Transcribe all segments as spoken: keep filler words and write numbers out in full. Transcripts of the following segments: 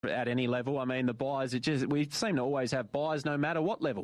at any level. I mean, the buys, it just we seem to always have buys no matter what level.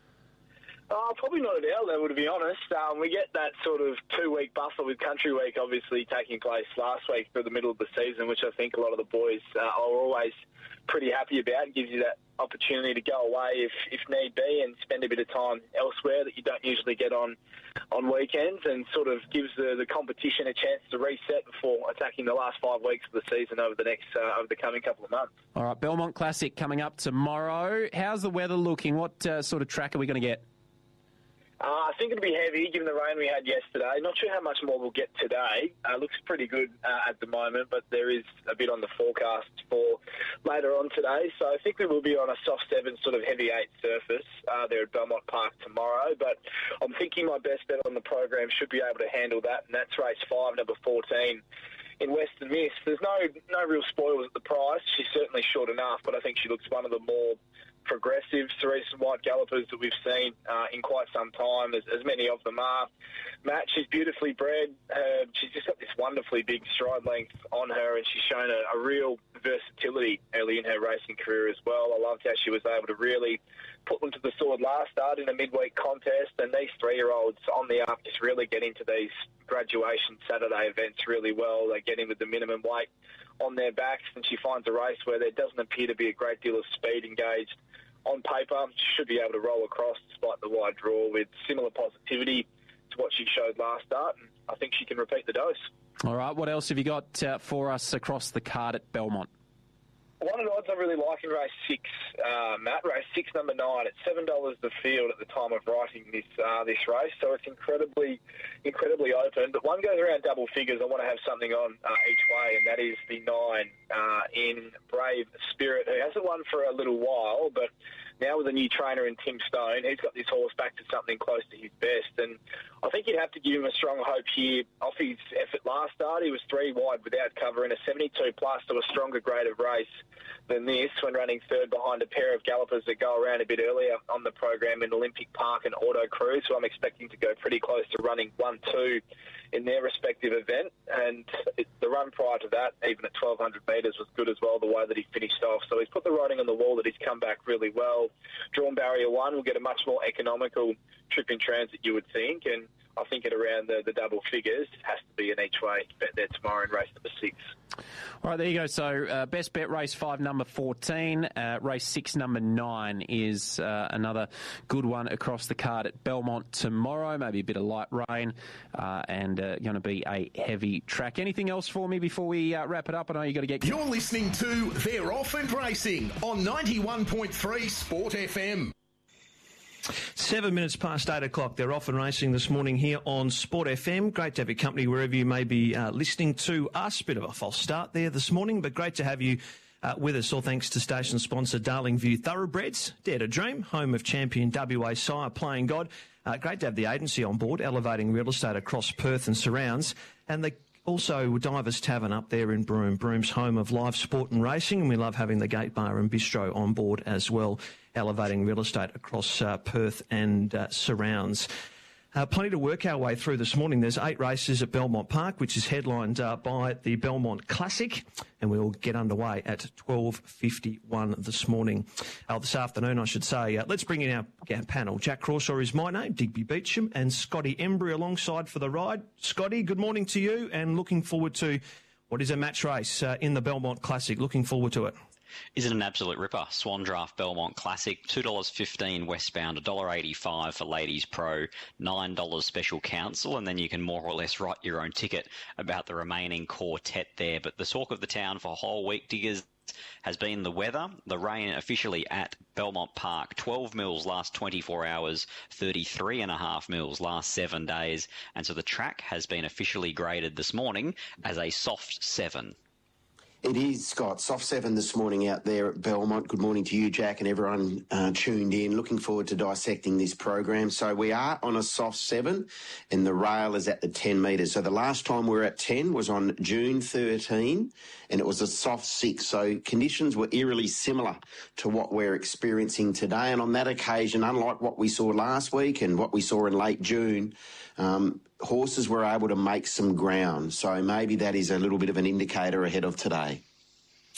Oh, probably not at our level, to be honest. Um, we get that sort of two-week buffer with Country Week obviously taking place last week through the middle of the season, which I think a lot of the boys uh, are always pretty happy about. It gives you that opportunity to go away if, if need be and spend a bit of time elsewhere that you don't usually get on on weekends, and sort of gives the, the competition a chance to reset before attacking the last five weeks of the season over the next uh, over the coming couple of months. All right, Belmont Classic coming up tomorrow. How's the weather looking? What uh, sort of track are we going to get? Uh, I think it'll be heavy, given the rain we had yesterday. Not sure how much more we'll get today. Uh, looks pretty good uh, at the moment, but there is a bit on the forecast for later on today. So I think we will be on a soft seven, sort of heavy eight surface uh, there at Belmont Park tomorrow. But I'm thinking my best bet on the program should be able to handle that, and that's race five, number fourteen. In Western Miss, there's no no real spoilers at the price. She's certainly short enough, but I think she looks one of the more progressive Cerise and White gallopers that we've seen uh, in quite some time, as, as many of them are. Matt, she's beautifully bred. Uh, she's just got this wonderfully big stride length on her, and she's shown a, a real versatility early in her racing career as well. I loved how she was able to really put them to the sword last start in a midweek contest, and these three-year-olds on the up just really get into these graduation Saturday events really well. They get in with the minimum weight on their backs, and she finds a race where there doesn't appear to be a great deal of speed engaged. On paper, she should be able to roll across despite the wide draw with similar positivity to what she showed last start, and I think she can repeat the dose. All right, what else have you got uh, for us across the card at Belmont? One of the odds I really like in race six, uh, Matt, race six, number nine. It's seven dollars the field at the time of writing this uh, this race, so it's incredibly, incredibly open. But one goes around double figures. I want to have something on uh, each way, and that is the nine uh, in Brave Spirit, who hasn't won for a little while, but now with a new trainer in Tim Stone, he's got this horse back to something close to his best. And I think you'd have to give him a strong hope here. Off his effort last start, he was three wide without cover in a seventy-two plus to a stronger grade of race than this, when running third behind a pair of gallopers that go around a bit earlier on the program in Olympic Park and Auto Cruise, who I'm expecting to go pretty close to running one two in their respective event. And it, the run prior to that, even at twelve hundred metres, was good as well, the way that he finished off. So he's put the writing on the wall that he's come back really well. Drawn barrier one will get a much more economical trip in transit, you would think, and I think at around the, the double figures, it has to be an each way bet there tomorrow in race number six. All right, there you go. So uh, best bet race five, number fourteen. Uh, race six, number nine is uh, another good one across the card at Belmont tomorrow. Maybe a bit of light rain uh, and uh, going to be a heavy track. Anything else for me before we uh, wrap it up? I know you got to get... You're listening to They're Off and Racing on ninety-one point three Sport F M. Seven minutes past eight o'clock. They're off and racing this morning here on Sport F M. Great to have your company wherever you may be uh, listening to us. Bit of a false start there this morning, but great to have you uh, with us. All thanks to station sponsor Darling View Thoroughbreds. Dare to Dream, home of champion W A Sire Playing God. Uh, great to have the agency on board, elevating real estate across Perth and surrounds. And the also Divers Tavern up there in Broome. Broome's home of live sport and racing, and we love having the Gate Bar and Bistro on board as well, elevating real estate across uh, Perth and uh, surrounds. Uh, plenty to work our way through this morning. There's eight races at Belmont Park, which is headlined uh, by the Belmont Classic, and we'll get underway at twelve fifty-one this morning, uh, this afternoon, I should say. Uh, let's bring in our, our panel. Jack Crawshaw is my name, Digby Beecham, and Scotty Embry alongside for the ride. Scotty, good morning to you, and looking forward to what is a match race uh, in the Belmont Classic. Looking forward to it. Is it an absolute ripper? Swan Draft Belmont Classic, two dollars fifteen westbound, one dollar eighty-five for Ladies Pro, nine dollars special council, and then you can more or less write your own ticket about the remaining quartet there. But the talk of the town for a whole week, diggers, has been the weather. The rain officially at Belmont Park, twelve mils last twenty-four hours, thirty-three and a half mils last seven days. And so the track has been officially graded this morning as a soft seven. It is, Scott. Soft seven this morning out there at Belmont. Good morning to you, Jack, and everyone uh, tuned in. Looking forward to dissecting this program. So we are on a soft seven, and the rail is at the ten metres. So the last time we were at ten was on June thirteenth, and it was a soft six. So conditions were eerily similar to what we're experiencing today. And on that occasion, unlike what we saw last week and what we saw in late June, um, horses were able to make some ground. So maybe that is a little bit of an indicator ahead of today.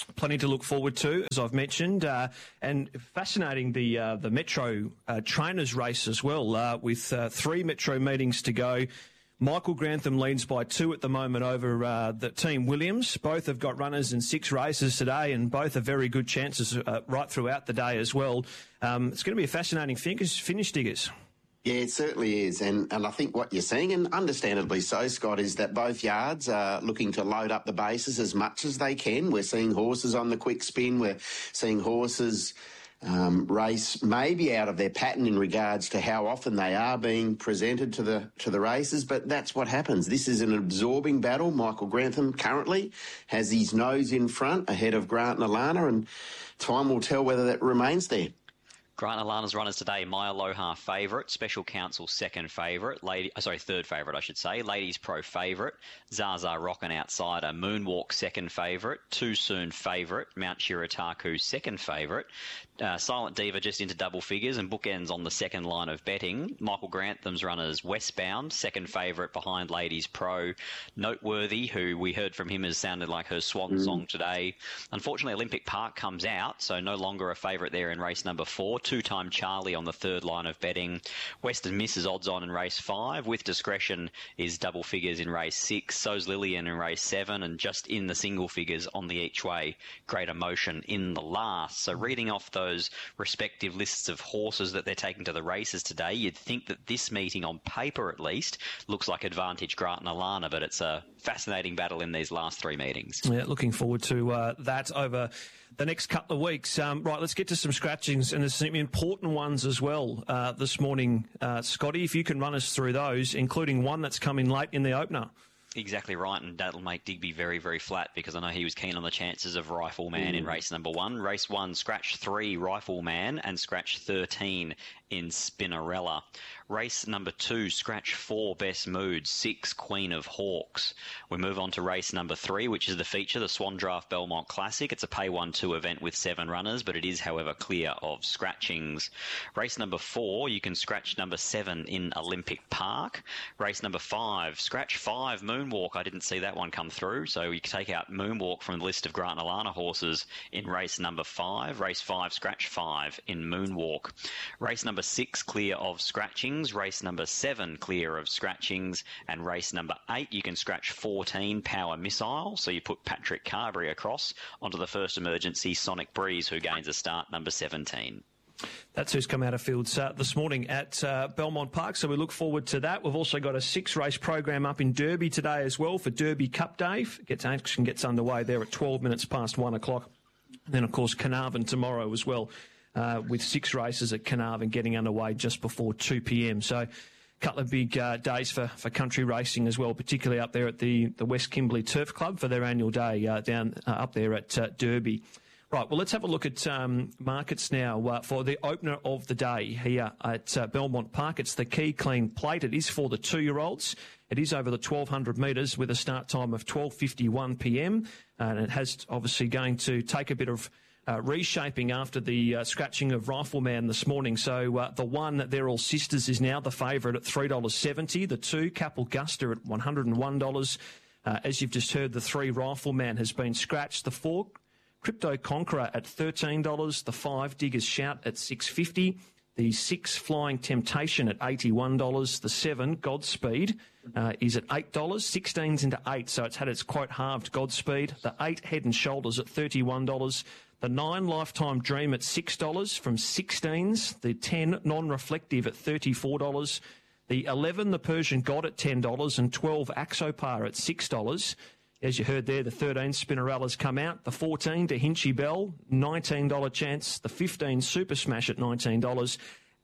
Plenty to look forward to, as I've mentioned, uh, and fascinating the uh, the Metro uh, Trainers race as well, uh, with uh, three Metro meetings to go. Michael Grantham leads by two at the moment over uh, the Team Williams. Both have got runners in six races today, and both are very good chances uh, right throughout the day as well. Um, it's going to be a fascinating finish, finish Diggers. Yeah, it certainly is. And, and I think what you're seeing, and understandably so, Scott, is that both yards are looking to load up the bases as much as they can. We're seeing horses on the quick spin. We're seeing horses um, race maybe out of their pattern in regards to how often they are being presented to the to the races. But that's what happens. This is an absorbing battle. Michael Grantham currently has his nose in front ahead of Grant and Alana, and time will tell whether that remains there. Grant and Alana's runners today, Maya Aloha favourite, Special Counsel second favourite, lady, sorry, third favourite, I should say, Ladies Pro favourite, Zaza Rockin' outsider, Moonwalk second favourite, Too Soon favourite, Mount Shirataku second favourite, uh, Silent Diva just into double figures and bookends on the second line of betting. Michael Grantham's runners, Westbound, second favourite behind Ladies Pro, Noteworthy, who we heard from him has sounded like her swan mm. song today. Unfortunately, Olympic Park comes out, so no longer a favourite there in race number four. Two-time Charlie on the third line of betting. Western Misses odds on in race five. With Discretion is double figures in race six. So's Lillian in race seven, and just in the single figures on the each way. Great Emotion in the last. So reading off those respective lists of horses that they're taking to the races today, you'd think that this meeting on paper at least looks like Advantage Grant and Alana, but it's a fascinating battle in these last three meetings. Yeah, looking forward to uh, that over the next couple of weeks. Um, right, let's get to some scratchings, and there's some important ones as well uh, this morning. Uh, Scotty, if you can run us through those, including one that's come in late in the opener. Exactly right, and that'll make Digby very, very flat because I know he was keen on the chances of Rifleman mm. in race number one. Race one, scratch three, Rifleman, and scratch thirteen in Spinnerella. Race number two, scratch four, Best Mood, six, Queen of Hawks. We move on to race number three, which is the feature, the Swan Draft Belmont Classic. It's a pay one two event with seven runners, but it is, however, clear of scratchings. Race number four, you can scratch number seven in Olympic Park. Race number five, scratch five, Moonwalk. I didn't see that one come through, so you can take out Moonwalk from the list of Grant and Alana horses in race number five. Race five, scratch five in Moonwalk. Race number six, clear of scratchings. Race number seven, clear of scratchings. And race number eight, you can scratch fourteen, Power Missile. So you put Patrick Carberry across onto the first emergency, Sonic Breeze, who gains a start, number seventeen. That's who's come out of fields uh, this morning at uh, Belmont Park, so we look forward to that. We've also got a six-race program up in Derby today as well for Derby Cup Day. Gets action gets underway there at twelve minutes past one o'clock. And then, of course, Carnarvon tomorrow as well, uh, with six races at Carnarvon getting underway just before two p.m. So a couple of big uh, days for, for country racing as well, particularly up there at the, the West Kimberley Turf Club for their annual day uh, down uh, up there at uh, Derby. Right, well, let's have a look at um, markets now uh, for the opener of the day here at uh, Belmont Park. It's the Key Clean Plate. It is for the two-year-olds. It is over the twelve hundred metres with a start time of twelve fifty-one p.m. And it has obviously going to take a bit of uh, reshaping after the uh, scratching of Rifleman this morning. So uh, the one, They're All Sisters, is now the favourite at three dollars seventy. The two, Cap Augusta, at one hundred one dollars. Uh, as you've just heard, the three, Rifleman, has been scratched. The four, Crypto Conqueror, at thirteen dollars. The five, Diggers Shout, at six dollars fifty. The six, Flying Temptation, at eighty-one dollars. The seven, Godspeed, uh, is at eight dollars. sixteen's into eight, so it's had its quote halved, Godspeed. The eight, Head and Shoulders, at thirty-one dollars. The nine, Lifetime Dream, at six dollars from sixteens. The ten, Non-Reflective, at thirty-four dollars. The eleven, The Persian God, at ten dollars. And twelve, Axopar, at six dollars. As you heard there, the thirteen, Spinnerella's come out. The fourteen, Da Vinci Bell, nineteen dollars chance. The fifteen, Super Smash, at nineteen dollars.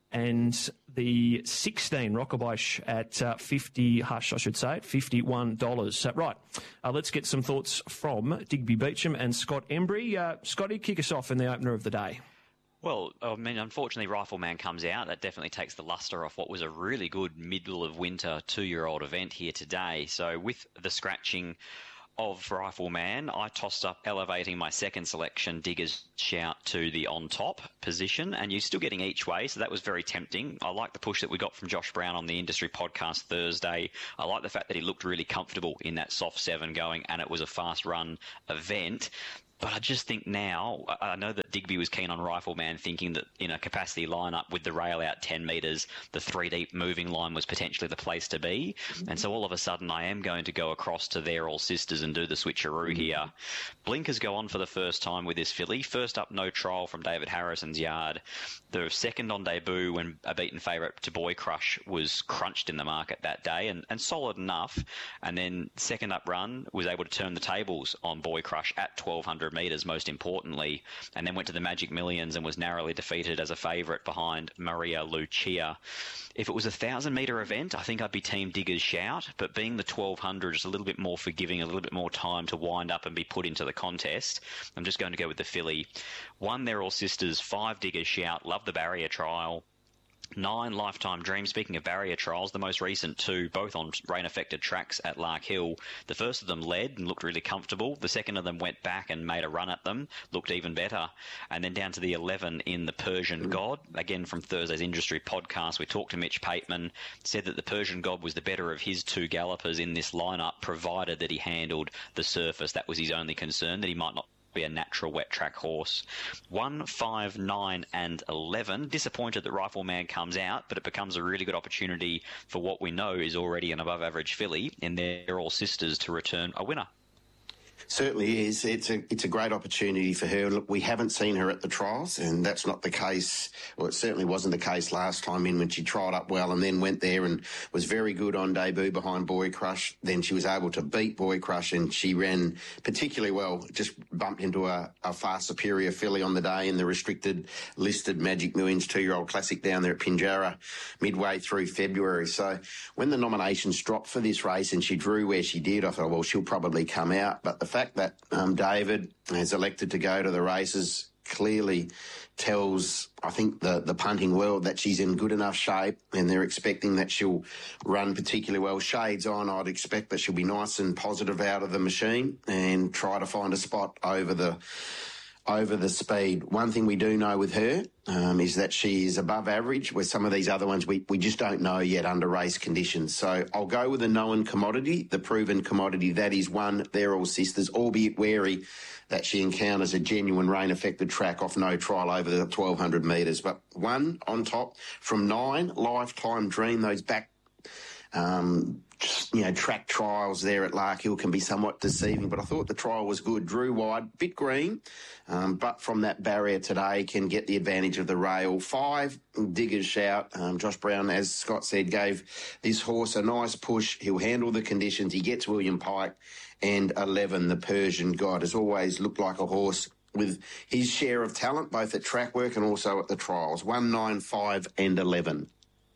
And the sixteen, Rockabosh, at uh, fifty, hush, I should say, at fifty-one dollars. So, right, uh, let's get some thoughts from Digby Beecham and Scott Embry. Uh, Scotty, kick us off in the opener of the day. Well, I mean, unfortunately, Rifleman comes out. That definitely takes the lustre off what was a really good middle-of-winter two-year-old event here today. So with the scratching of Rifleman, I tossed up elevating my second selection, Diggers Shout, to the on-top position, and you're still getting each way, so that was very tempting. I like the push that we got from Josh Brown on the Industry Podcast Thursday. I like the fact that he looked really comfortable in that soft seven going, and it was a fast-run event. But I just think now, I know that Digby was keen on Rifleman, thinking that in a capacity lineup with the rail out ten metres, the three deep moving line was potentially the place to be. And so all of a sudden I am going to go across to They're All Sisters and do the switcheroo mm-hmm. here. Blinkers go on for the first time with this filly. First up, No Trial from David Harrison's yard. The second on debut when a beaten favourite to Boy Crush was crunched in the market that day and, and solid enough. And then second up run was able to turn the tables on Boy Crush at twelve hundred metres, most importantly, and then went to the Magic Millions and was narrowly defeated as a favourite behind Maria Lucia. If it was a thousand metre event, I think I'd be Team Digger's Shout, but being the twelve hundred is a little bit more forgiving, a little bit more time to wind up and be put into the contest. I'm just going to go with the filly. One, They're All Sisters, five, Digger's Shout, love the barrier trial. Nine, Lifetime Dream. Speaking of barrier trials, the most recent two, both on rain-affected tracks at Lark Hill. The first of them led and looked really comfortable. The second of them went back and made a run at them, looked even better. And then down to the eleven in the Persian God. Again, from Thursday's Industry podcast, we talked to Mitch Pateman, said that the Persian God was the better of his two gallopers in this lineup, provided that he handled the surface. That was his only concern, that he might not be a natural wet track horse. One, five, nine, and eleven. Disappointed that Rifleman comes out, but it becomes a really good opportunity for what we know is already an above-average filly, and They're All Sisters to return a winner. Certainly is. It's a it's a great opportunity for her. Look, we haven't seen her at the trials, and that's not the case. Well, it certainly wasn't the case last time in when she trialled up well and then went there and was very good on debut behind Boy Crush. Then she was able to beat Boy Crush, and she ran particularly well. Just bumped into a, a far superior filly on the day in the restricted listed Magic Millions two-year-old classic down there at Pinjarra midway through February. So when the nominations dropped for this race and she drew where she did, I thought, well, she'll probably come out. But the fact that um, David has elected to go to the races clearly tells, I think, the, the punting world that she's in good enough shape, and they're expecting that she'll run particularly well. Shades on, I'd expect that she'll be nice and positive out of the machine and try to find a spot over the over the speed. One thing we do know with her um, is that she is above average, where some of these other ones we, we just don't know yet under race conditions. So I'll go with the known commodity, the proven commodity. That is one, They're All Sisters, albeit wary that she encounters a genuine rain-affected track off No Trial over the twelve hundred metres. But one on top from nine, Lifetime Dream, those back... Um, Just, you know, track trials there at Lark Hill can be somewhat deceiving, but I thought the trial was good. Drew wide, bit green, um, but from that barrier today can get the advantage of the rail. Five, Digger's Shout. Um, Josh Brown, as Scott said, gave this horse a nice push. He'll handle the conditions. He gets William Pike. And eleven, the Persian God, has always looked like a horse with his share of talent, both at track work and also at the trials. One, nine, five, and eleven.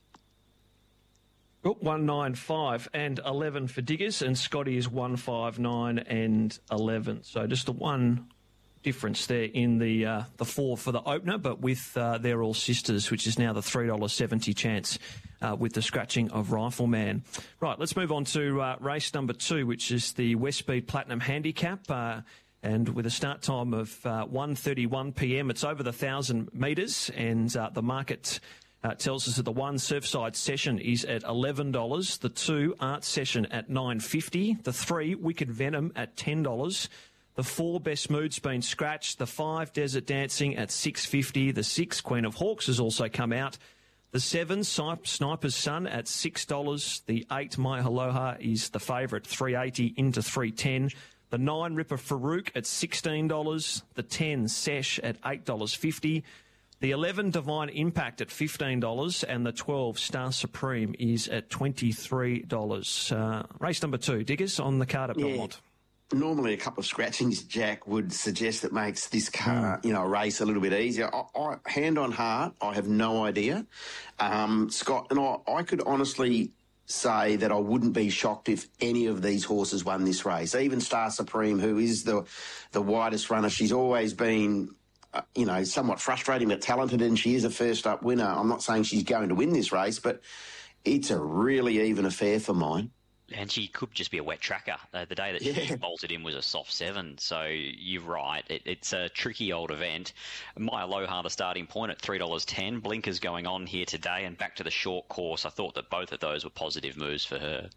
Oh, one, nine, five and eleven for Diggers, and Scotty is one, five, nine and eleven. So just the one difference there in the uh, the four for the opener, but with uh, They're All Sisters, which is now the three dollars seventy chance uh, with the scratching of Rifleman. Right, let's move on to uh, race number two, which is the Westspeed Platinum Handicap. Uh, and with a start time of uh, one thirty-one p m, it's over the one thousand metres, and uh, the market... Uh, tells us that the one Surfside Session is at eleven dollars, the two Art Session at nine fifty, the three Wicked Venom at ten dollars, the four Best Mood's been scratched, the five Desert Dancing at six fifty, the six Queen of Hawks has also come out, the seven Sniper's Son at six dollars, the eight My Aloha is the favourite, three eighty into three ten, the nine Ripper Farouk at sixteen dollars, the ten Sesh at eight dollars fifty, the eleven Divine Impact at fifteen dollars, and the twelve Star Supreme is at twenty-three dollars. Uh, race number two, Diggers, on the card at yeah. Belmont. Normally a couple of scratchings, Jack, would suggest it makes this car, mm. you know, race a little bit easier. I, I, hand on heart, I have no idea. Um, Scott, and I, I could honestly say that I wouldn't be shocked if any of these horses won this race. Even Star Supreme, who is the, the widest runner, she's always been... Uh, you know, somewhat frustrating but talented, and she is a first-up winner. I'm not saying she's going to win this race, but it's a really even affair for mine. And she could just be a wet tracker. Uh, the day that she yeah. bolted in was a soft seven, so you're right. It, it's a tricky old event. My Aloha, the starting point at three dollars ten. Blinkers going on here today, and back to the short course. I thought that both of those were positive moves for her.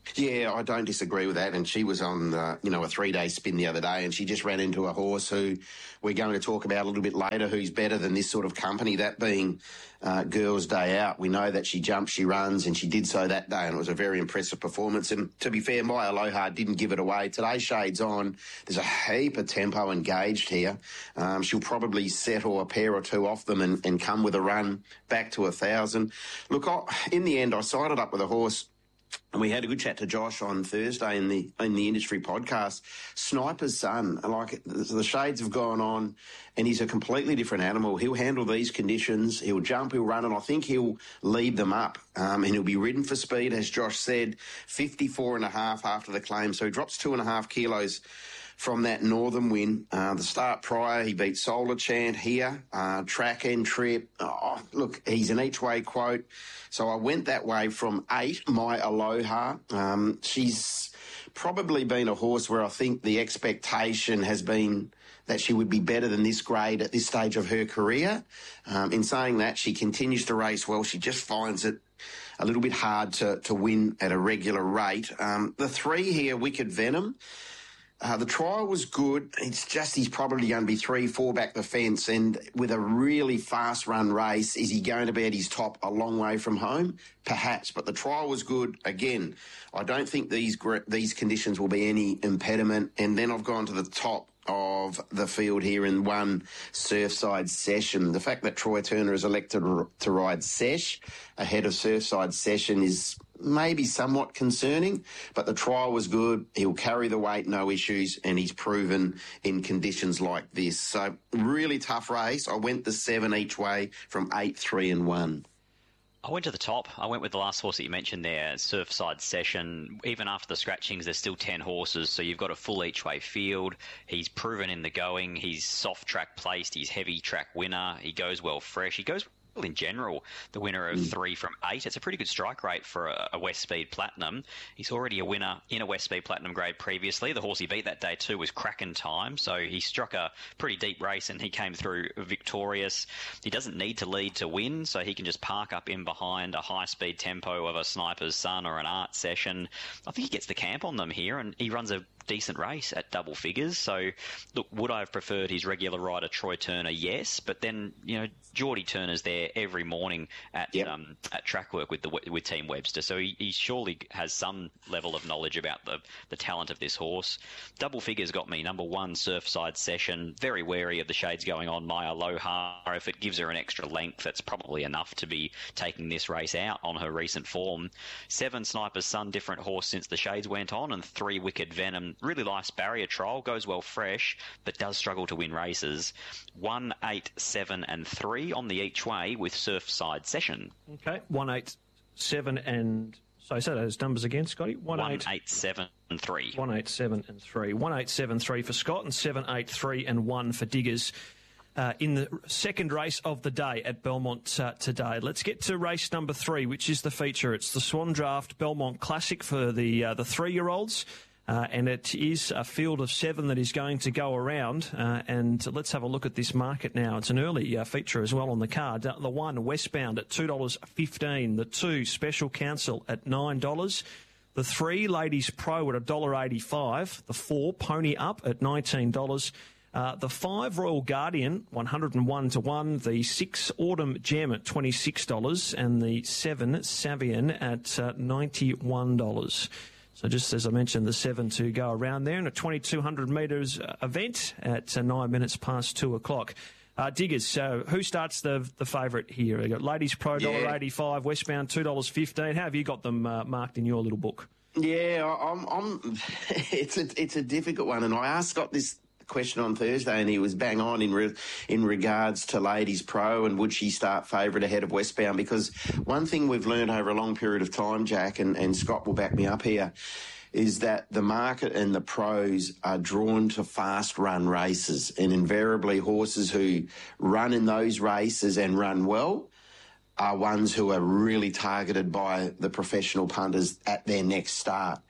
Yeah, I don't disagree with that. And she was on, uh, you know, a three-day spin the other day, and she just ran into a horse who we're going to talk about a little bit later, who's better than this sort of company, that being uh, Girls Day Out. We know that she jumps, she runs, and she did so that day, and it was a very impressive performance. And to be fair, My Aloha didn't give it away. Today, Shade's on. There's a heap of tempo engaged here. Um, she'll probably settle a pair or two off them and, and come with a run back to a thousand. Look, I, in the end, I sided up with a horse. And we had a good chat to Josh on Thursday in the in the industry podcast. Sniper's Son, like the shades have gone on, and he's a completely different animal. He'll handle these conditions. He'll jump, he'll run, and I think he'll lead them up. Um, and he'll be ridden for speed, as Josh said, fifty-four and a half after the claim. So he drops two and a half kilos from that Northern win. Uh, the start prior, he beat Solar Chant here, uh, track and trip. Oh, look, he's an each-way quote. So I went that way from eight, My Aloha. Um, she's probably been a horse where I think the expectation has been that she would be better than this grade at this stage of her career. Um, in saying that, she continues to race well. She just finds it a little bit hard to, to win at a regular rate. Um, the three here, Wicked Venom, Uh, the trial was good. It's just he's probably going to be three, four back the fence, and with a really fast run race, is he going to be at his top a long way from home? Perhaps, but the trial was good. Again, I don't think these these conditions will be any impediment. And then I've gone to the top of the field here in one Surfside Session. The fact that Troy Turner has elected to ride Sesh ahead of Surfside Session is maybe somewhat concerning, but the trial was good. He'll carry the weight, no issues, and he's proven in conditions like this. So really tough race. I went the seven each way from eight, three and one. I went to the top. I went with the last horse that you mentioned there, Surfside Session. Even after the scratchings, there's still ten horses, so you've got a full each-way field. He's proven in the going. He's soft track placed. He's heavy track winner. He goes well fresh. He goes in general, the winner of three from eight. It's a pretty good strike rate for a, a West Speed Platinum. He's already a winner in a West Speed Platinum grade previously. The horse he beat that day too was Kraken Time, so he struck a pretty deep race and he came through victorious. He doesn't need to lead to win, so he can just park up in behind a high-speed tempo of a Sniper's Son or an Art Session. I think he gets the camp on them here, and he runs a decent race at double figures. So, look, would I have preferred his regular rider Troy Turner? Yes, but then, you know, Geordie Turner's there every morning at yep. um, at track work with the with Team Webster, so he, he surely has some level of knowledge about the the talent of this horse. Double figures got me number one, Surfside Session. Very wary of the shades going on. My Aloha, if it gives her an extra length, that's probably enough to be taking this race out on her recent form. Seven, Sniper's Son, different horse since the shades went on, and three, Wicked Venom. Really nice barrier trial, goes well fresh, but does struggle to win races. One, eight, seven, and three on the each way with Surfside Session. Okay, one, eight, seven, and so say those numbers again, Scotty. One, one eight, eight, seven, and three. One, eight, seven, and three. One, eight, seven, three for Scott, and seven, eight, three, and one for Diggers. Uh, in the second race of the day at Belmont uh, today. Let's get to race number three, which is the feature. It's the Swan Draft Belmont Classic for the uh, the three-year-olds. Uh, and it is a field of seven that is going to go around. Uh, and let's have a look at this market now. It's an early uh, feature as well on the card. Uh, the one, Westbound, at two dollars fifteen. The two, Special Council, at nine dollars. The three, Ladies Pro, at one dollar eighty-five. The four, Pony Up, at nineteen dollars. Uh, the five, Royal Guardian, one hundred and one to one. The six, Autumn Gem, at twenty-six dollars. And the seven, Savian, at uh, ninety-one dollars. So just as I mentioned, the seven to go around there in a twenty-two hundred metres event at uh, nine minutes past two o'clock. Uh, Diggers, so who starts the the favourite here? We've got Ladies Pro, one dollar eighty-five, yeah. Westbound, two dollars fifteen. How have you got them uh, marked in your little book? Yeah, I'm. I'm it's a it's a difficult one, and I asked Scott this question on Thursday, and he was bang on in re- in regards to Ladies Pro and would she start favourite ahead of Westbound, because one thing we've learned over a long period of time, Jack, and, and Scott will back me up here, is that the market and the pros are drawn to fast run races, and invariably horses who run in those races and run well are ones who are really targeted by the professional punters at their next start.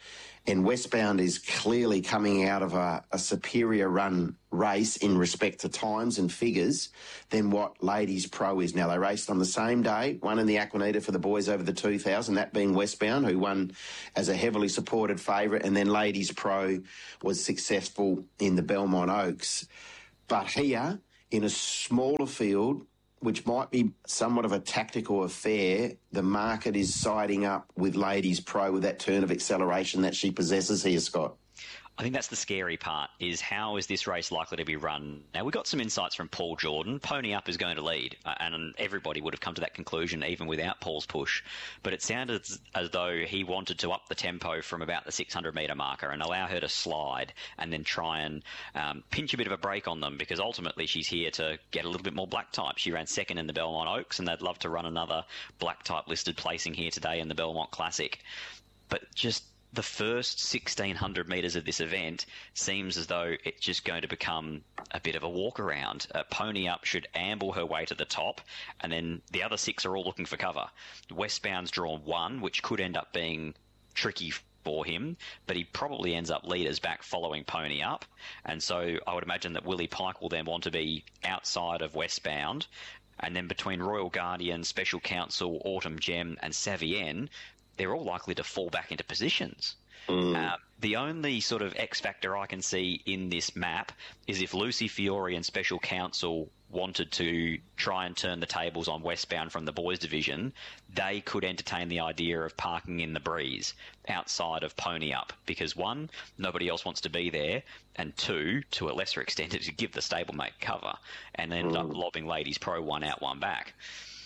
And Westbound is clearly coming out of a, a superior run race in respect to times and figures than what Ladies Pro is. Now, they raced on the same day, one in the Aquanita for the boys over the two thousand, that being Westbound, who won as a heavily supported favourite, and then Ladies Pro was successful in the Belmont Oaks. But here, in a smaller field, which might be somewhat of a tactical affair, the market is siding up with Ladies Pro with that turn of acceleration that she possesses here, Scott. I think that's the scary part, is how is this race likely to be run? Now, we got some insights from Paul Jordan. Pony Up is going to lead, uh, and everybody would have come to that conclusion even without Paul's push. But it sounded as, as though he wanted to up the tempo from about the six hundred metre marker and allow her to slide and then try and um, pinch a bit of a break on them, because ultimately she's here to get a little bit more black type. She ran second in the Belmont Oaks, and they'd love to run another black type listed placing here today in the Belmont Classic. But just the first sixteen hundred metres of this event seems as though it's just going to become a bit of a walk around. Uh, Pony Up should amble her way to the top, and then the other six are all looking for cover. Westbound's drawn one, which could end up being tricky for him, but he probably ends up leaders back following Pony Up. And so I would imagine that Willie Pike will then want to be outside of Westbound. And then between Royal Guardian, Special Counsel, Autumn Gem and Savienne, they're all likely to fall back into positions. Mm. Uh, the only sort of X factor I can see in this map is if Lucy Fiore and Special Counsel wanted to try and turn the tables on Westbound from the boys division, they could entertain the idea of parking in the breeze outside of Pony Up, because one, nobody else wants to be there, and two, to a lesser extent, it would give the stablemate cover and end mm. up lobbing Ladies Pro one out, one back.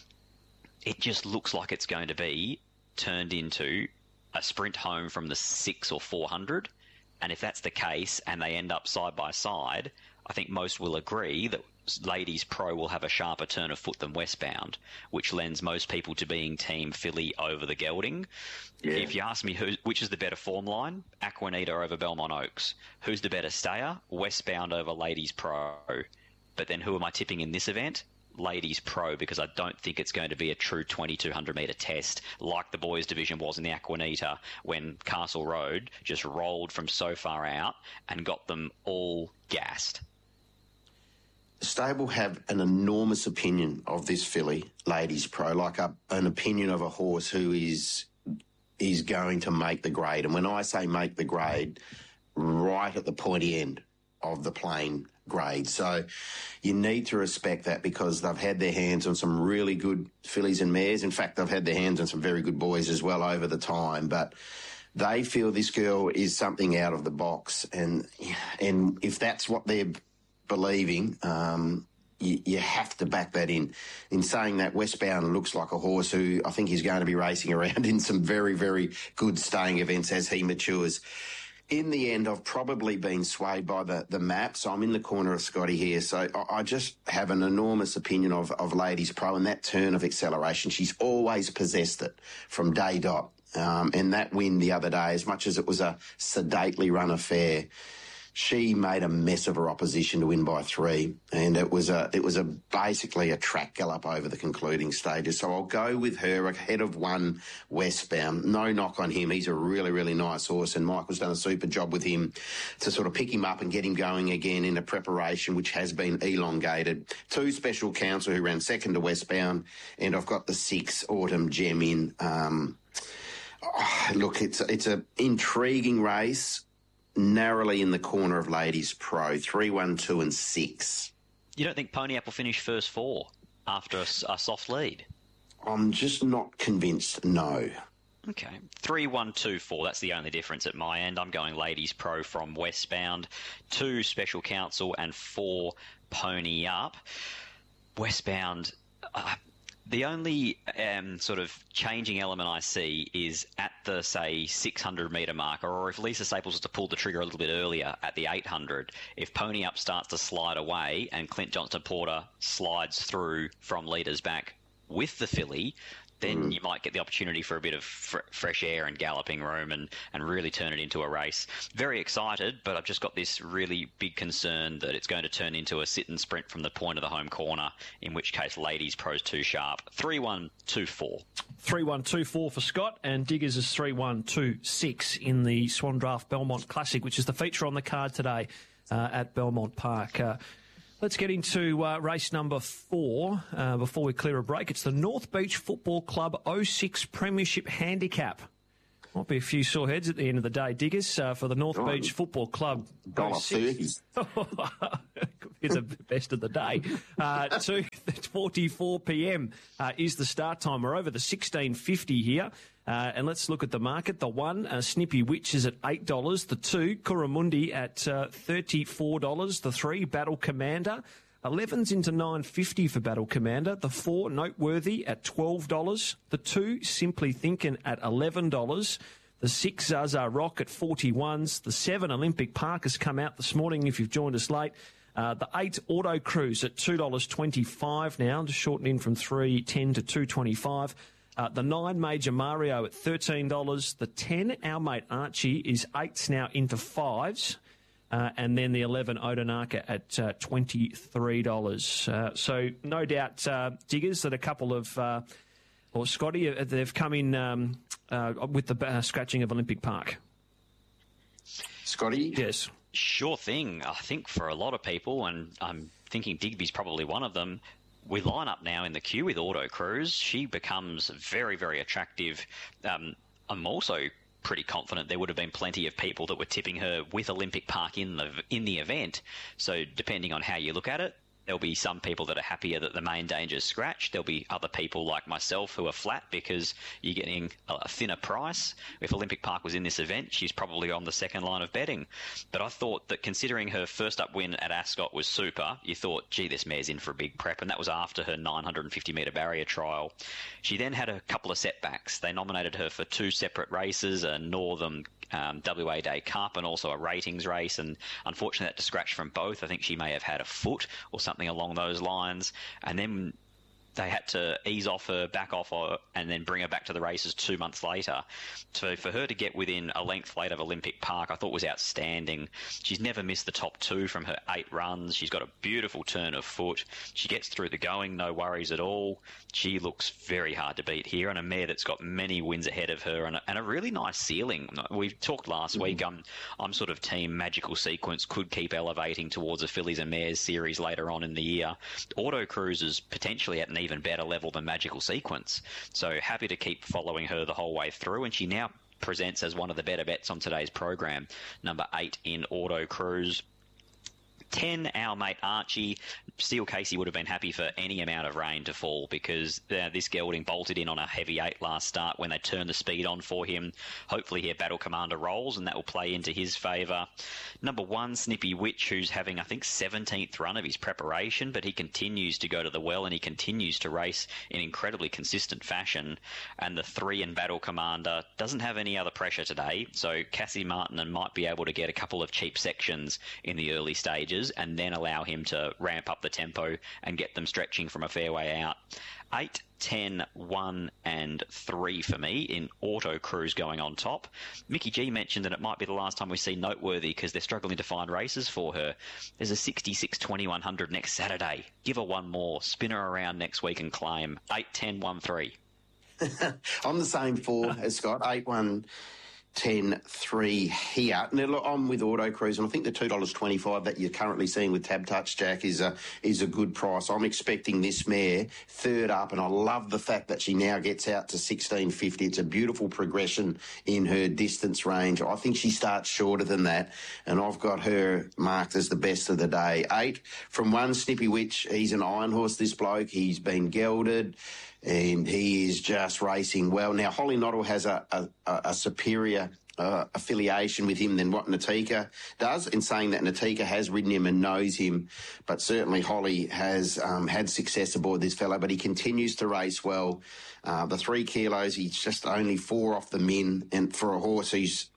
It just looks like it's going to be turned into a sprint home from the six or four hundred, and if that's the case and they end up side by side, I think most will agree that Ladies Pro will have a sharper turn of foot than Westbound, which lends most people to being Team Philly over the gelding. Yeah. If you ask me who, which is the better form line, Aquanita over Belmont Oaks. Who's the better stayer? Westbound over Ladies Pro. But then who am I tipping in this event? Ladies Pro, because I don't think it's going to be a true twenty-two hundred metre test like the boys division was in the Aquanita when Castle Road just rolled from so far out and got them all gassed. The stable have an enormous opinion of this filly, Ladies Pro, like a, an opinion of a horse who is is going to make the grade. And when I say make the grade, right at the pointy end of the plane grade. So you need to respect that, because they've had their hands on some really good fillies and mares. In fact, they've had their hands on some very good boys as well over the time. But they feel this girl is something out of the box. And and if that's what they're believing, um, you, you have to back that in. In saying that, Westbound looks like a horse who I think he's going to be racing around in some very, very good staying events as he matures. In the end, I've probably been swayed by the, the map, so I'm in the corner of Scotty here. So I, I just have an enormous opinion of, of Ladies Pro and that turn of acceleration. She's always possessed it from day dot. Um, and that win the other day, as much as it was a sedately run affair, she made a mess of her opposition to win by three, and it was a it was a basically a track gallop over the concluding stages. So I'll go with her ahead of one, Westbound. No knock on him; he's a really really nice horse, and Michael's done a super job with him to sort of pick him up and get him going again in a preparation which has been elongated. Two, Special Counsel, who ran second to Westbound, and I've got the six, Autumn Gem in. Um, oh, look, it's it's a intriguing race. Narrowly in the corner of Ladies Pro, three, one, two, and six. You don't think Pony Up will finish first four after a, a soft lead? I'm just not convinced, no. Okay. Three, one, two, four. That's the only difference at my end. I'm going Ladies Pro from Westbound, two, Special Counsel, and four, Pony Up. Westbound... Uh, The only um, sort of changing element I see is at the, say, six hundred metre marker, or if Lisa Staples was to pull the trigger a little bit earlier at the eight hundred, if Pony Up starts to slide away and Clint Johnston Porter slides through from leaders back with the filly, then Mm. you might get the opportunity for a bit of fr- fresh air and galloping room and, and really turn it into a race. Very excited, but I've just got this really big concern that it's going to turn into a sit and sprint from the point of the home corner, in which case Ladies Pro's too sharp. three one two four. three one two four for Scott, and Diggers is three one two six in the Swan Draft Belmont Classic, which is the feature on the card today uh, at Belmont Park. Uh, Let's get into uh, race number four uh, before we clear a break. It's the North Beach Football Club oh six Premiership Handicap. Might be a few sore heads at the end of the day, Diggers, uh, for the North Oh, Beach Football Club. one dollar thirty. It's the best of the day. Uh, two forty-four p.m. Uh, is the start time. We're over the sixteen fifty here. Uh, and let's look at the market. The one, uh, Snippy Witch, is at eight dollars. The two, Kuramundi, at uh, thirty-four dollars. The three, Battle Commander, eleven's into nine fifty for Battle Commander. The four, Noteworthy, at twelve dollars. The two, Simply Thinking, at eleven dollars. The six, Zaza Rock, at forty-ones. The seven, Olympic Park, has come out this morning if you've joined us late. Uh, the eight, Auto Cruise, at two dollars twenty-five now, just shortening from three ten to two twenty-five. Uh, the nine, Major Mario, at thirteen dollars. The ten, Our Mate Archie, is eights now into fives. Uh, and then the eleven, Odonaka, at uh, twenty-three dollars. Uh, so no doubt, uh, Diggers, that a couple of, uh, or Scotty, uh, they've come in um, uh, with the uh, scratching of Olympic Park. Scotty? Yes. Sure thing. I think for a lot of people, and I'm thinking Digby's probably one of them, we line up now in the queue with Auto Cruise. She becomes very, very attractive. Um, I'm also pretty confident there would have been plenty of people that were tipping her with Olympic Park in the in the event. So depending on how you look at it, there'll be some people that are happier that the main danger's scratched. There'll be other people like myself who are flat because you're getting a thinner price. If Olympic Park was in this event, she's probably on the second line of betting. But I thought that considering her first up win at Ascot was super, you thought, gee, this mare's in for a big prep, and that was after her nine hundred fifty metre barrier trial. She then had a couple of setbacks. They nominated her for two separate races, a Northern Um, W A Day Cup and also a ratings race, and unfortunately that to scratch from both. I think she may have had a foot or something along those lines, and then they had to ease off her, back off her, and then bring her back to the races two months later. So for her to get within a length late of Olympic Park, I thought was outstanding. She's never missed the top two from her eight runs. She's got a beautiful turn of foot. She gets through the going, no worries at all. She looks very hard to beat here, and a mare that's got many wins ahead of her, and a, and a really nice ceiling. We talked last mm-hmm. week, I'm, I'm sort of team Magical Sequence, could keep elevating towards a Fillies and Mares series later on in the year. Auto Cruise is potentially at an even better level than Magical Sequence. So happy to keep following her the whole way through, and she now presents as one of the better bets on today's program. Number eight in Auto Cruise. ten, Our Mate Archie. Steel Casey would have been happy for any amount of rain to fall because uh, this gelding bolted in on a heavy eight last start when they turned the speed on for him. Hopefully here Battle Commander rolls and that will play into his favour. Number one, Snippy Witch, who's having, I think, seventeenth run of his preparation, but he continues to go to the well and he continues to race in incredibly consistent fashion. And the three in Battle Commander doesn't have any other pressure today, so Cassie Martin might be able to get a couple of cheap sections in the early stages and then allow him to ramp up the tempo and get them stretching from a fairway out. eight, ten, one and three for me in Auto Cruise going on top. Mickey G mentioned that it might be the last time we see Noteworthy because they're struggling to find races for her. There's a sixty-six twenty-one hundred next Saturday. Give her one more. Spin her around next week and claim. eight, ten, one, three. I'm the same four as Scott. eight, one, ten, three here. Now, look, I'm with Auto Cruise, and I think the two dollars twenty-five that you're currently seeing with Tab Touch, Jack, is a is a good price. I'm expecting this mare third up, and I love the fact that she now gets out to sixteen fifty. It's a beautiful progression in her distance range. I think she starts shorter than that, and I've got her marked as the best of the day. Eight from one, Snippy Witch. He's an iron horse, this bloke. He's been gelded, and he is just racing well. Now, Holly Noddle has a, a, a superior uh, affiliation with him than what Natika does, in saying that Natika has ridden him and knows him, but certainly Holly has um, had success aboard this fellow, but he continues to race well. Uh, the three kilos, he's just only four off the min, and for a horse who's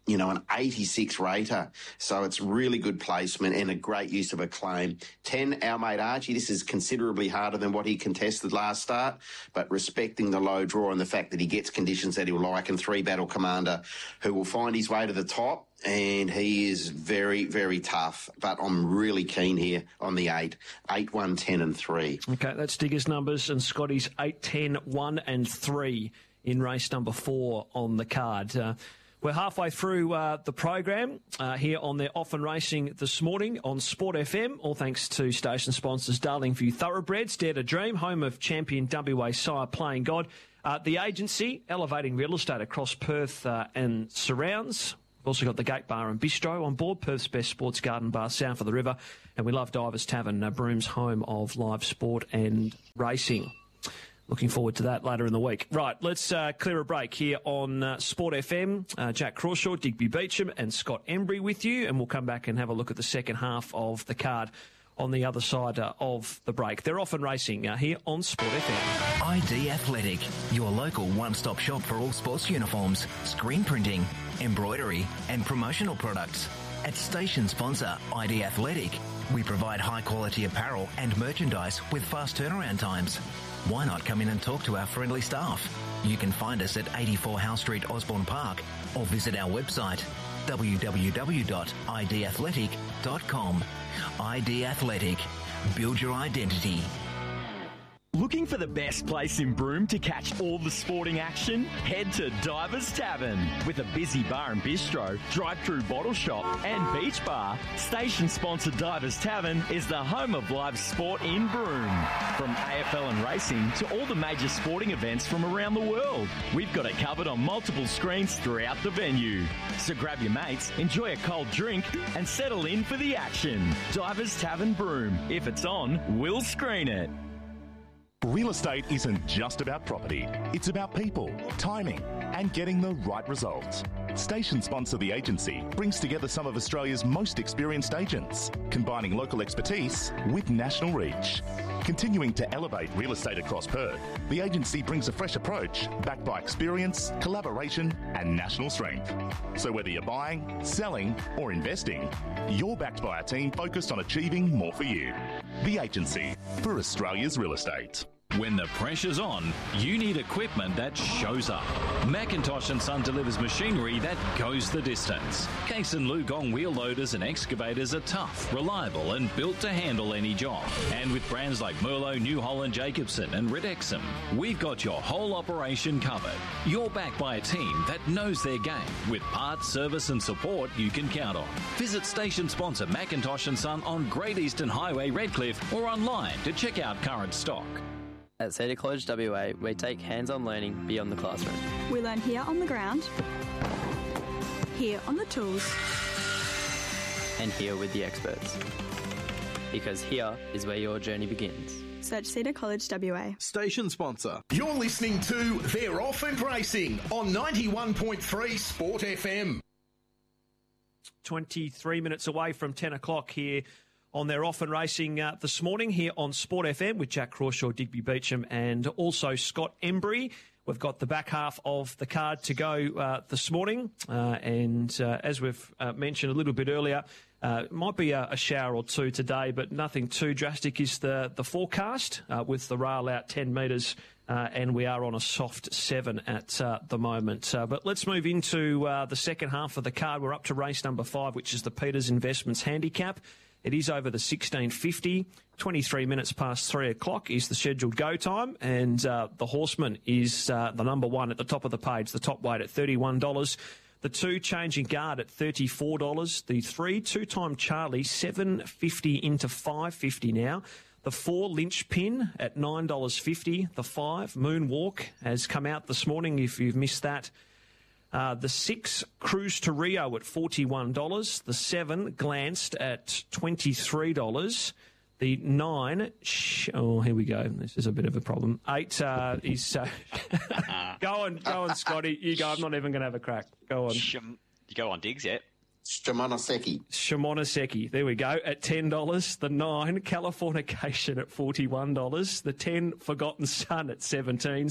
you know, an eighty-six rater. So it's really good placement and a great use of a claim. ten, our mate Archie. This is considerably harder than what he contested last start, but respecting the low draw and the fact that he gets conditions that he'll like, and three Battle Commander who will find his way to the top. And he is very, very tough. But I'm really keen here on the eight. eight, one, ten and three. Okay, that's Digger's numbers and Scotty's eight, ten, one and three in race number four on the card. Uh, we're halfway through uh, the program uh, here on their Often Racing this morning on Sport F M. All thanks to station sponsors Darlingview Thoroughbreds, Dare to Dream, home of champion W A sire Playing God. Uh, the agency, elevating real estate across Perth uh, and surrounds. We've also got the Gate Bar and Bistro on board, Perth's best sports garden bar south of the river. And we love Divers Tavern, uh, Broom's home of live sport and racing. Looking forward to that later in the week. Right, let's uh, clear a break here on uh, Sport F M. Uh, Jack Crawshaw, Digby Beecham and Scott Embry with you. And we'll come back and have a look at the second half of the card on the other side uh, of the break. They're Often Racing uh, here on Sport F M. I D Athletic, your local one-stop shop for all sports uniforms, screen printing, embroidery and promotional products. At station sponsor I D Athletic, we provide high-quality apparel and merchandise with fast turnaround times. Why not come in and talk to our friendly staff? You can find us at eighty-four Howe Street, Osborne Park, or visit our website w w w dot i d athletic dot com. I D Athletic. Build your identity. Looking for the best place in Broome to catch all the sporting action? Head to Divers Tavern. With a busy bar and bistro, drive-through bottle shop and beach bar, station sponsor Divers Tavern is the home of live sport in Broome. From A F L and racing to all the major sporting events from around the world, we've got it covered on multiple screens throughout the venue. So grab your mates, enjoy a cold drink and settle in for the action. Divers Tavern Broome. If it's on, we'll screen it. Real estate isn't just about property. It's about people, timing, and getting the right results. Station sponsor The Agency brings together some of Australia's most experienced agents, combining local expertise with national reach. Continuing to elevate real estate across Perth, The Agency brings a fresh approach backed by experience, collaboration, and national strength. So whether you're buying, selling, or investing, you're backed by a team focused on achieving more for you. The Agency, for Australia's real estate. When the pressure's on, you need equipment that shows up. Macintosh and Son delivers machinery that goes the distance. Case and Lugong wheel loaders and excavators are tough, reliable and built to handle any job. And with brands like Merlot, New Holland, Jacobson and Ridexum, we've got your whole operation covered. You're backed by a team that knows their game with parts, service and support you can count on. Visit station sponsor Macintosh and Son on Great Eastern Highway, Redcliffe, or online to check out current stock. At Cedar College W A, we take hands-on learning beyond the classroom. We learn here on the ground, here on the tools, and here with the experts. Because here is where your journey begins. Search Cedar College W A. Station sponsor. You're listening to They're Often Racing on ninety-one point three Sport F M. twenty-three minutes away from ten o'clock here on their Often Racing uh, this morning here on Sport F M with Jack Crawshaw, Digby Beecham and also Scott Embry. We've got the back half of the card to go uh, this morning. Uh, and uh, as we've uh, mentioned a little bit earlier, uh, it might be a, a shower or two today, but nothing too drastic is the, the forecast uh, with the rail out ten metres. Uh, and we are on a soft seven at uh, the moment. Uh, but let's move into uh, the second half of the card. We're up to race number five, which is the Peters Investments Handicap. It is over the sixteen fifty. twenty-three minutes past three o'clock is the scheduled go time. And uh, the Horseman is uh, the number one at the top of the page, the top weight at thirty-one dollars. The two, Changing Guard at thirty-four dollars. The three, Two-Time Charlie, seven fifty into five fifty now. The four, Lynchpin at nine dollars fifty. The five, Moonwalk, has come out this morning if you've missed that. Uh, the six, Cruise to Rio at forty-one dollars. The seven, Glanced at twenty-three dollars. The nine, sh- oh, here we go. This is a bit of a problem. Eight uh, is... Uh, go on, go on, Scotty. You go. I'm not even going to have a crack. Go on. Shim- you go on, Diggs, yet? Shimonoseki. Shimonoseki. There we go. At ten dollars. The nine, Californication at forty-one dollars. The ten, Forgotten Son at seventeens.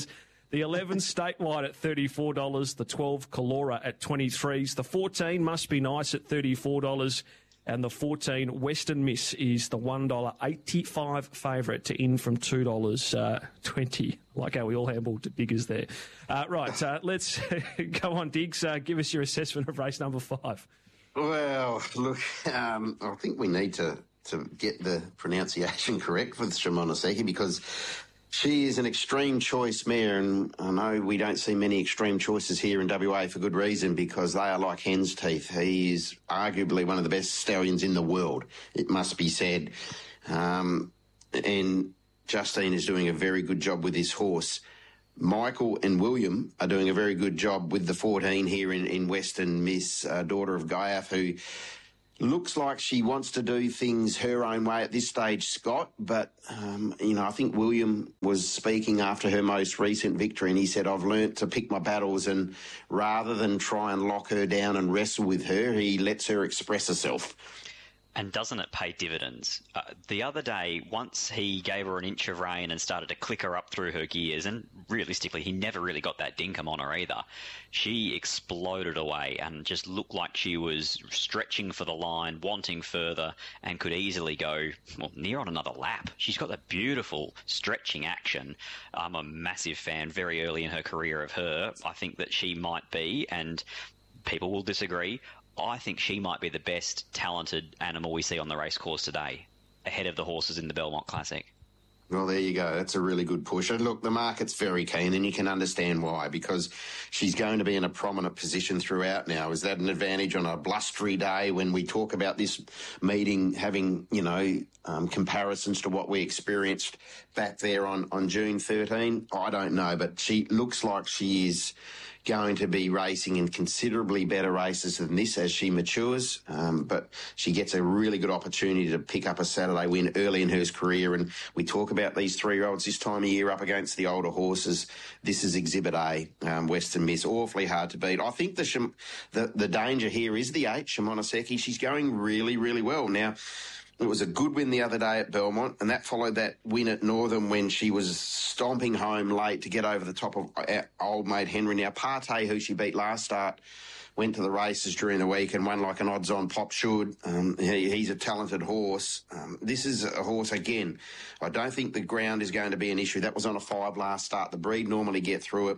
The eleven statewide at thirty-four dollars. The twelve Calora at twenty-three dollars. The fourteen Must Be Nice at thirty-four dollars. And the fourteen Western Miss is the one dollar eighty-five favourite to in from two dollars twenty. Like how we all handled Diggers there. Uh, right, uh, let's go on, Diggs. Uh, give us your assessment of race number five. Well, look, um, I think we need to, to get the pronunciation correct with Shimonoseki because she is an extreme choice mare, and I know we don't see many extreme choices here in W A for good reason because they are like hen's teeth. He is arguably one of the best stallions in the world, it must be said. Um, and Justine is doing a very good job with this horse. Michael and William are doing a very good job with the fourteen here in, in Western Miss, uh, daughter of Gaiaf, who looks like she wants to do things her own way at this stage, Scott. But, um, you know, I think William was speaking after her most recent victory and he said, I've learnt to pick my battles, and rather than try and lock her down and wrestle with her, he lets her express herself. And doesn't it pay dividends? Uh, the other day, once he gave her an inch of rein and started to click her up through her gears, and realistically, he never really got that dinkum on her either, she exploded away and just looked like she was stretching for the line, wanting further, and could easily go, well, near on another lap. She's got that beautiful stretching action. I'm a massive fan very early in her career of her. I think that she might be, and people will disagree, I think she might be the best talented animal we see on the racecourse today, ahead of the horses in the Belmont Classic. Well, there you go. That's a really good push. And look, the market's very keen, and you can understand why, because she's going to be in a prominent position throughout now. Is that an advantage on a blustery day when we talk about this meeting having, you know, um, comparisons to what we experienced back there on, on June thirteenth? I don't know, but she looks like she is going to be racing in considerably better races than this as she matures, um, but she gets a really good opportunity to pick up a Saturday win early in her career. And we talk about these three-year-olds this time of year up against the older horses. This is Exhibit A, um, Western Miss, awfully hard to beat. I think the the, the danger here is the eight, Shimonoseki. She's going really, really well. Now, it was a good win the other day at Belmont, and that followed that win at Northern when she was stomping home late to get over the top of old mate Henry. Now, Partey, who she beat last start, went to the races during the week and won like an odds-on pop should. Um, he, he's a talented horse. Um, this is a horse, again, I don't think the ground is going to be an issue. That was on a five last start. The breed normally get through it.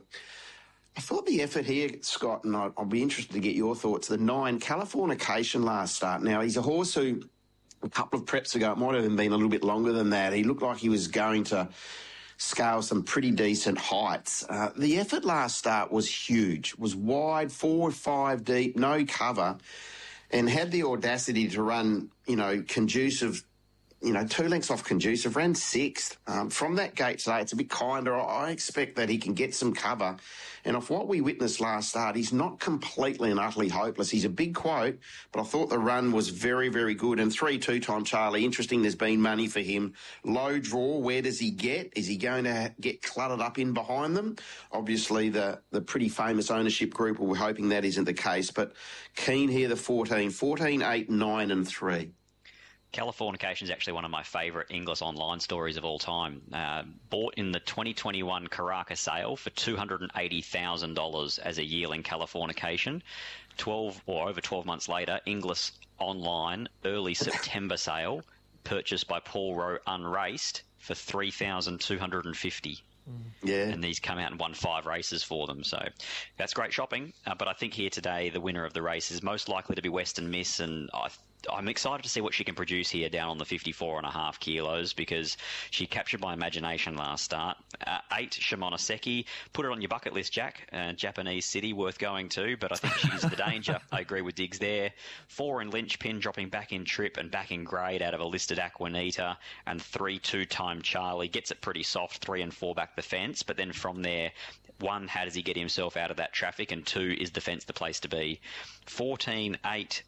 I thought the effort here, Scott, and I'll be interested to get your thoughts, the nine, Californication last start. Now, he's a horse who a couple of preps ago, it might have even been a little bit longer than that, he looked like he was going to scale some pretty decent heights. Uh, the effort last start was huge, was wide, four or five deep, no cover, and had the audacity to run, you know, conducive, you know, two lengths off conducive, ran sixth. Um, from that gate today, it's a bit kinder. I expect that he can get some cover. And off what we witnessed last start, he's not completely and utterly hopeless. He's a big quote, but I thought the run was very, very good. And three two-time Charlie, interesting, there's been money for him. Low draw, where does he get? Is he going to get cluttered up in behind them? Obviously, the, the pretty famous ownership group, we're hoping that isn't the case. But keen here, the fourteen. fourteen, eight, nine and three. Californication is actually one of my favourite Inglis online stories of all time. Uh, bought in the twenty twenty-one Caracas sale for two hundred eighty thousand dollars as a yearling Californication. twelve or over twelve months later, Inglis online early September sale, purchased by Paul Rowe unraced for three thousand two hundred fifty dollars. Yeah. And these come out and won five races for them. So that's great shopping. Uh, but I think here today, the winner of the race is most likely to be Western Miss. And I I'm excited to see what she can produce here down on the fifty-four and a half kilos because she captured my imagination last start. Uh, eight, Shimonoseki. Put it on your bucket list, Jack. Uh, Japanese city, worth going to, but I think she's the danger. I agree with Diggs there. Four in Lynchpin, dropping back in trip and back in grade out of a listed Aquanita. And three, two-time Charlie. Gets it pretty soft, three and four back the fence. But then from there, one, how does he get himself out of that traffic? And two, is the fence the place to be? fourteen, eight,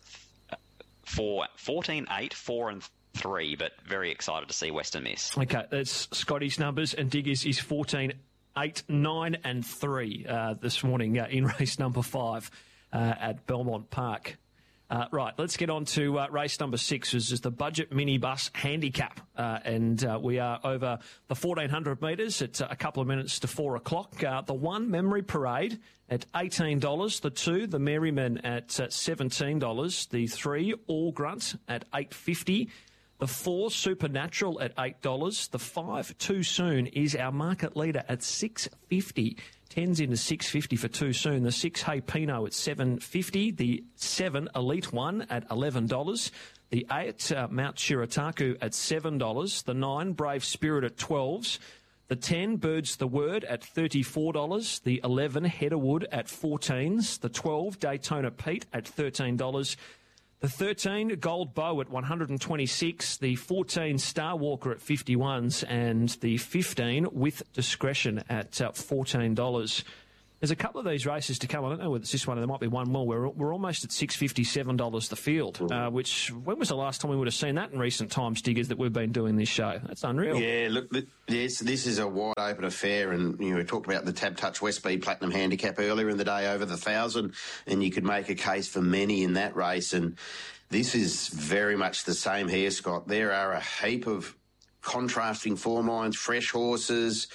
Four, fourteen, eight, four and three, but very excited to see Western Miss. Okay, that's Scotty's numbers, and Diggers is fourteen, eight, nine and three uh, this morning uh, in race number five uh, at Belmont Park. Uh, right, let's get on to uh, race number six, which is the Budget Minibus Handicap. Uh, and uh, we are over the fourteen hundred metres at uh, a couple of minutes to four o'clock. Uh, the one, Memory Parade, at eighteen dollars. The two, the Merryman, at uh, seventeen dollars. The three, All Grunt, at eight dollars fifty. The four, Supernatural, at eight dollars. The five, Too Soon, is our market leader at six dollars fifty. Tens into six dollars fifty for Too Soon. The six, Hey Pino, at seven dollars fifty. The seven, Elite One, at eleven dollars. The eight, uh, Mount Shirataku, at seven dollars. The nine, Brave Spirit, at twelve dollars. The ten, Birds the Word, at thirty-four dollars. The eleven, Heatherwood, at fourteen dollars. The twelve, Daytona Pete, at thirteen dollars. The thirteen, Gold Bow, at one hundred twenty-six. The fourteen, Star Walker, at fifty-ones. And the fifteen, With Discretion, at uh, fourteen dollars. There's a couple of these races to come. I don't know whether it's this one or there might be one more. We're, we're almost at six dollars fifty, seven dollars the field, uh, which, when was the last time we would have seen that in recent times, Diggers, that we've been doing this show? That's unreal. Yeah, look, this, this is a wide-open affair, and you know, we talked about the Tab Touch Westby Platinum Handicap earlier in the day over the thousand, and you could make a case for many in that race, and this is very much the same here, Scott. There are a heap of contrasting form lines, fresh horses,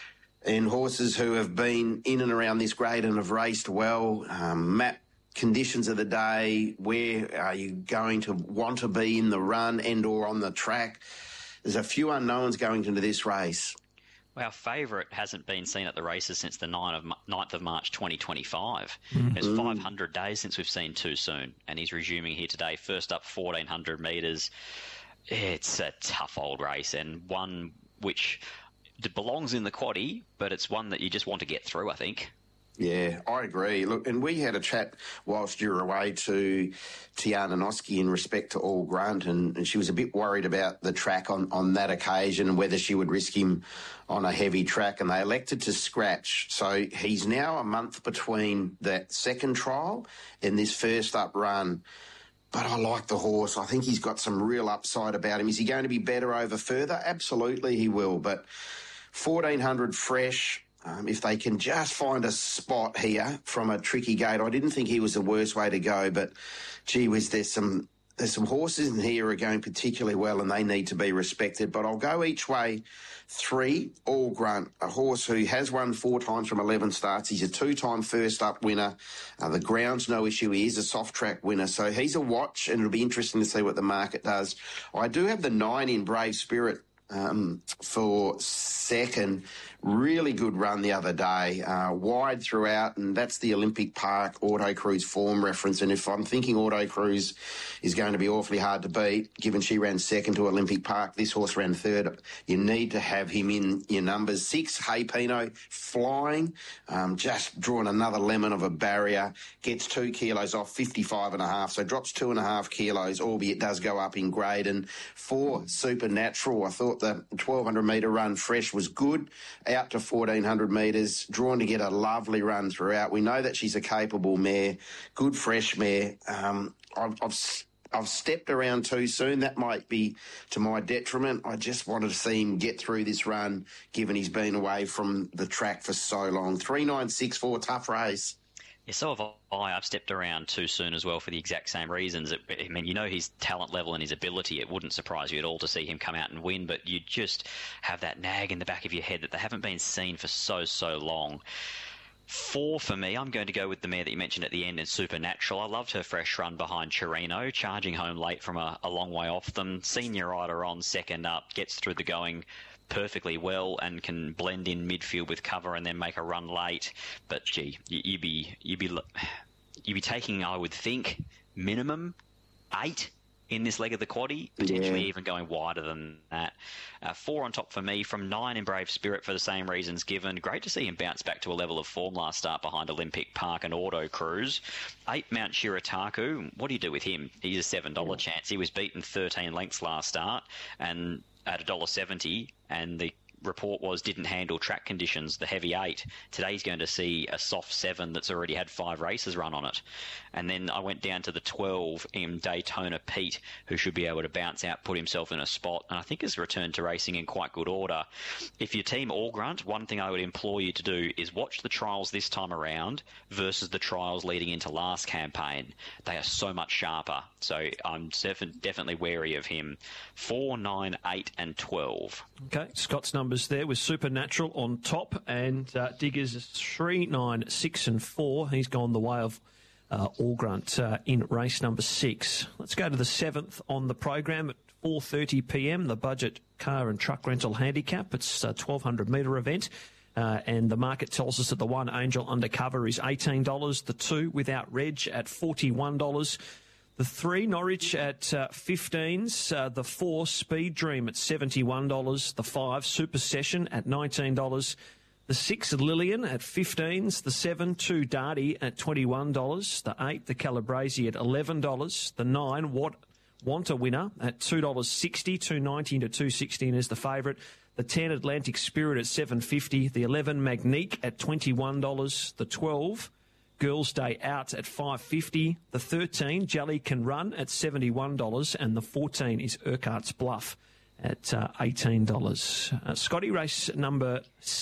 and horses who have been in and around this grade and have raced well. Um, map conditions of the day, where are you going to want to be in the run and or on the track? There's a few unknowns going into this race. Well, our favourite hasn't been seen at the races since the ninth of March twenty twenty-five. Mm. It's five hundred days since we've seen Too Soon, and he's resuming here today. First up, fourteen hundred metres. It's a tough old race, and one which belongs in the quaddie, but it's one that you just want to get through, I think. Yeah, I agree. Look, and we had a chat whilst you were away to Tiana Noski in respect to All Grunt, and, and she was a bit worried about the track on, on that occasion and whether she would risk him on a heavy track, and they elected to scratch. So he's now a month between that second trial and this first up run. But I like the horse. I think he's got some real upside about him. Is he going to be better over further? Absolutely he will. But fourteen hundred fresh, um, if they can just find a spot here from a tricky gate. I didn't think he was the worst way to go, but gee whiz, there's some there's some horses in here who are going particularly well and they need to be respected. But I'll go each way. Three, All Grunt, a horse who has won four times from eleven starts. He's a two-time first-up winner. Uh, the ground's no issue. He is a soft-track winner. So he's a watch, and it'll be interesting to see what the market does. I do have the nine in Brave Spirit um, for second. Really good run the other day, uh, wide throughout, and that's the Olympic Park Auto Cruise form reference. And if I'm thinking Auto Cruise is going to be awfully hard to beat, given she ran second to Olympic Park, this horse ran third. You need to have him in your numbers. Six, Hey Pino, flying, um, just drawing another lemon of a barrier, gets two kilos off, fifty-five and a half, so drops two and a half kilos, albeit does go up in grade. And four, Supernatural, I thought the twelve hundred metre run fresh was good, out to fourteen hundred metres, drawn to get a lovely run throughout. We know that she's a capable mare, good fresh mare. Um, I've, I've, I've stepped around Too Soon. That might be to my detriment. I just wanted to see him get through this run, given he's been away from the track for so long. three nine six four, tough race. Yeah, so have I. I've stepped around Too Soon as well for the exact same reasons. It, I mean, you know his talent level and his ability. It wouldn't surprise you at all to see him come out and win, but you just have that nag in the back of your head that they haven't been seen for so, so long. Four for me, I'm going to go with the mare that you mentioned at the end in Supernatural. I loved her fresh run behind Chirino, charging home late from a, a long way off them. Senior rider on second up, gets through the going perfectly well and can blend in midfield with cover and then make a run late. But gee, you, you'd be you'd be you'd be taking, I would think, minimum eight in this leg of the quaddie, potentially yeah. even going wider than that. Uh, four on top for me from nine in Brave Spirit for the same reasons given. Great to see him bounce back to a level of form last start behind Olympic Park and Auto Cruise. Eight, Mount Shirataku. What do you do with him? He's a seven dollar yeah. chance. He was beaten thirteen lengths last start and at one dollar seventy, and the report was didn't handle track conditions, the heavy eight. Today's going to see a soft seven that's already had five races run on it. And then I went down to the twelve in Daytona Pete, who should be able to bounce out, put himself in a spot, and I think has returned to racing in quite good order. If your team all grunt, one thing I would implore you to do is watch the trials this time around versus the trials leading into last campaign. They are so much sharper. So I'm definitely wary of him. Four, nine, eight, and twelve. Okay, Scott's numbers there with Supernatural on top, and uh, Diggers is three, nine, six, and four. He's gone the way of uh, Allgrunt uh, in race number six. Let's go to the seventh on the program at four thirty p m. The Budget Car and Truck Rental Handicap. It's a twelve hundred metre event. Uh, and the market tells us that the one Angel Undercover is eighteen dollars. The two without reg at forty-one dollars. The three Norwich at uh, fifteens. Uh, the four Speed Dream at seventy-one dollars. The five Super Session at nineteen dollars. The six Lillian at fifteens. The seven Two Darty at twenty-one dollars. The eight The Calabrese at eleven dollars. The nine What Want a Winner at two dollars sixty. two ninety to two sixteen is the favourite. The ten Atlantic Spirit at seven fifty. The eleven Magnique at twenty-one dollars. The twelve Girls' Day Out at five fifty. The thirteen Jelly Can Run at seventy-one dollars. And the fourteen is Urquhart's Bluff at uh, eighteen dollars. Uh, Scotty, race number